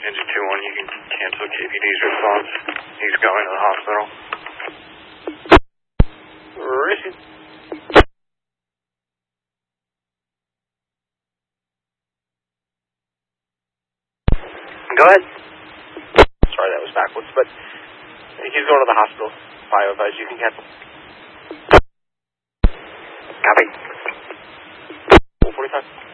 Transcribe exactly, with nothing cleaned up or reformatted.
Engine two one, you can cancel K P D's response. He's going to the hospital. Receive. Go ahead. Sorry, that was backwards, but he's going to the hospital. Bio advice, you can cancel. Copy. four forty-five.